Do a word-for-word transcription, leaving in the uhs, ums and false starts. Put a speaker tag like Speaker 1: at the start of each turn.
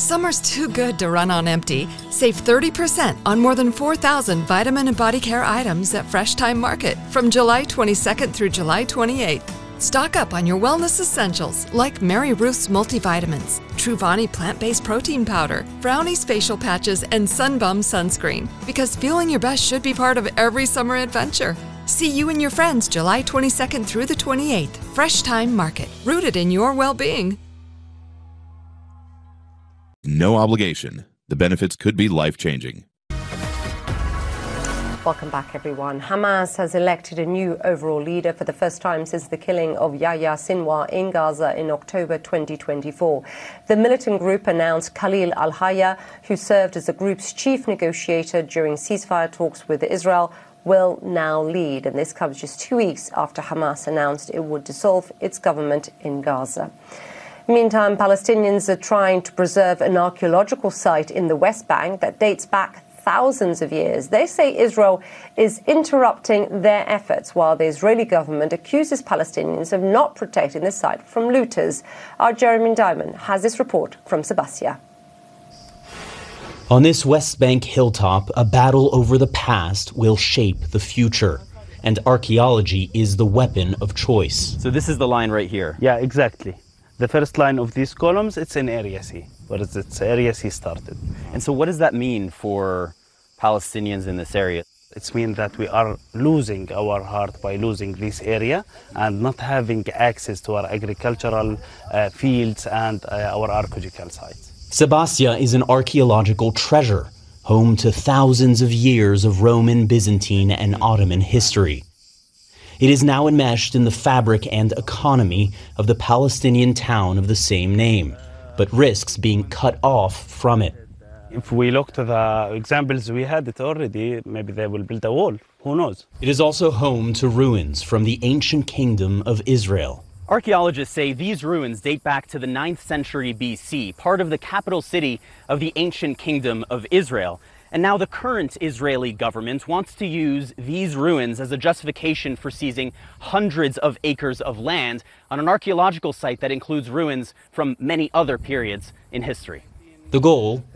Speaker 1: Summer's too good to run on empty. Save thirty percent on more than four thousand vitamin and body care items at Fresh Time Market from July twenty-second through July twenty-eighth. Stock up on your wellness essentials like Mary Ruth's multivitamins, Truvani plant-based protein powder, Brownie's facial patches, and Sunbum sunscreen. Because feeling your best should be part of every summer adventure. See you and your friends July twenty-second through the twenty-eighth. Fresh Time Market, rooted in your well-being.
Speaker 2: No obligation. The benefits could be life-changing.
Speaker 3: Welcome back, everyone. Hamas has elected a new overall leader for the first time since the killing of Yahya Sinwar in Gaza in October twenty twenty-four. The militant group announced Khalil al-Hayya, who served as the group's chief negotiator during ceasefire talks with Israel, will now lead. And this comes just two weeks after Hamas announced it would dissolve its government in Gaza. Meantime, Palestinians are trying to preserve an archaeological site in the West Bank that dates back thousands of years. They say Israel is interrupting their efforts while the Israeli government accuses Palestinians of not protecting the site from looters. Our Jeremy Diamond has this report from Sebastian.
Speaker 4: On this West Bank hilltop, a battle over the past will shape the future. And archaeology is the weapon of choice.
Speaker 5: So this is the line right here.
Speaker 6: Yeah, exactly. The first line of these columns, it's in Area C, where it's Area C started.
Speaker 5: And so what does that mean for Palestinians in this area?
Speaker 6: It means that we are losing our heart by losing this area and not having access to our agricultural uh, fields and uh, our archaeological sites.
Speaker 4: Sebastia is an archaeological treasure, home to thousands of years of Roman, Byzantine, and Ottoman history. It is now enmeshed in the fabric and economy of the Palestinian town of the same name, but risks being cut off from it.
Speaker 6: If we look to the examples we had it already, maybe they will build a wall. Who knows?
Speaker 4: It is also home to ruins from the ancient kingdom of Israel.
Speaker 5: Archaeologists say these ruins date back to the ninth century B C, part of the capital city of the ancient kingdom of Israel. And now the current Israeli government wants to use these ruins as a justification for seizing hundreds of acres of land on an archaeological site that includes ruins from many other periods in history.
Speaker 4: The goal,